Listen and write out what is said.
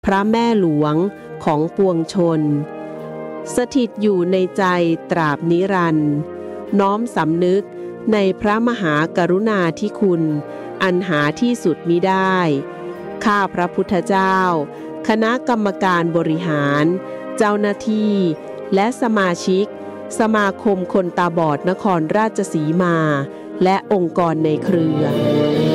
พระแม่หลวงของปวงชนสถิตอยู่ในใจตราบนิรันดร์น้อมสำนึกในพระมหากรุณาธิคุณอันหาที่สุดมิได้ข้าพระพุทธเจ้าคณะกรรมการบริหารเจ้าหน้าที่และสมาชิกสมาคมคนตาบอดนครราชสีมาและองค์กรในเครือ